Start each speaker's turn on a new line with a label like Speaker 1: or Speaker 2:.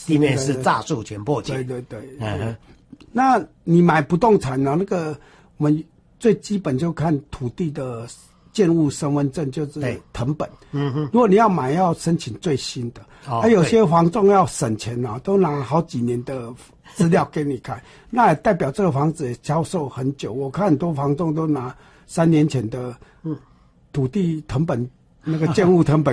Speaker 1: 地面是诈术全破解。
Speaker 2: 对。那你买不动产呢？那个我们最基本就看土地的建物身份证，就是誊本。如果你要买，要申请最新的。还有些房仲要省钱啊，都拿好几年的资料给你看，那也代表这个房子也销售很久。我看很多房仲都拿3年前的土地誊本，那个建物誊本